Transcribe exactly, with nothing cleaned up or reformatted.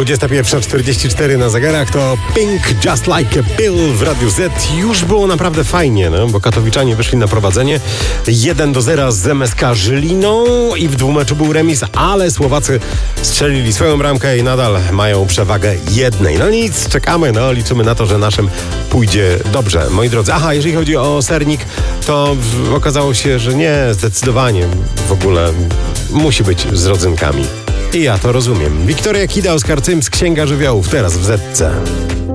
dwudziesta pierwsza czterdzieści cztery na zegarach to Pink Just Like a Pill w Radiu Z. Już było naprawdę fajnie, no, bo katowiczanie wyszli na prowadzenie jeden do zera z M S K Żyliną i w dwumeczu był remis, ale Słowacy strzelili swoją bramkę i nadal mają przewagę jednej. No nic, czekamy, no liczymy na to, że naszym pójdzie dobrze, moi drodzy. Aha, jeżeli chodzi o sernik, to w, okazało się, że nie, zdecydowanie w ogóle musi być z rodzynkami. I ja to rozumiem. Wiktoria Kida, Oskar Cym z Księga Żywiołów, teraz w Zetce.